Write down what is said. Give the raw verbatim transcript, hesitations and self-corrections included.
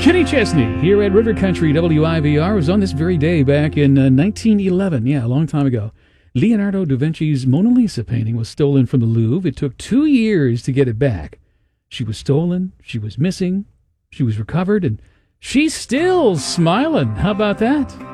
Kenny Chesney here at River Country W I V R. It was on this very day back in uh, nineteen eleven. Yeah, a long time ago. Leonardo da Vinci's Mona Lisa painting was stolen from the Louvre. It took two years to get it back. She was stolen, she was missing, she was recovered, and she's still smiling. How about that?